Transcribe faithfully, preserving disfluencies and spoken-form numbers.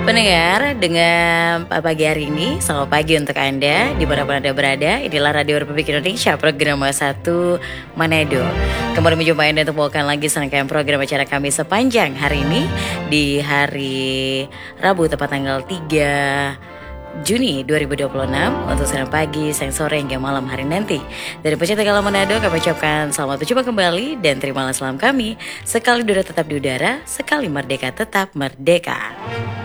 Pendengar, dengan pagi hari ini, selamat pagi untuk Anda, dimanapun Anda berada. Inilah Radio Republik Indonesia, program satu Manado. Kembali menjumpai Anda untuk membawakan lagi serangkaian program acara kami sepanjang hari ini, di hari Rabu, tepat tanggal tiga Juni dua ribu dua puluh enam, untuk siang pagi, siang sore, hingga malam hari nanti. Dari pecinta Galau Manado, kami ucapkan selamat berjumpa kembali dan terimalah salam kami. Sekali udara tetap di udara, sekali merdeka tetap merdeka.